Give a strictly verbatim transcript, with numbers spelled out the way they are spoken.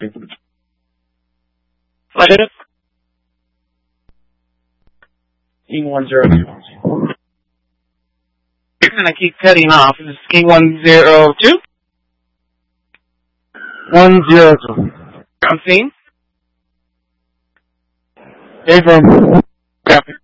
Flight it. King one zero two. And I keep cutting off. This is King one zero two. One zero two. I'm seeing. Affirm. Copy.